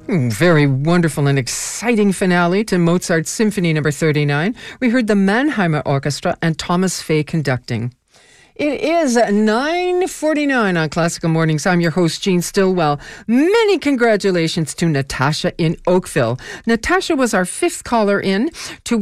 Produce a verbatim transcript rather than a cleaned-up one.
Very wonderful and exciting finale to Mozart's Symphony Number thirty-nine. We heard the Mannheimer Orchestra and Thomas Fay conducting. It is nine forty-nine on Classical Mornings. I'm your host, Jean Stillwell. Many congratulations to Natasha in Oakville. Natasha was our fifth caller in to